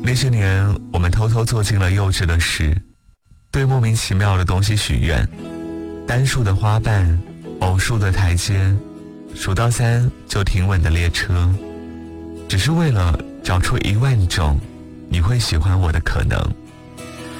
那些年我们偷偷做尽了幼稚的事，对莫名其妙的东西许愿，单数的花瓣，偶数的台阶，数到3就停稳的列车，只是为了找出1万种你会喜欢我的可能。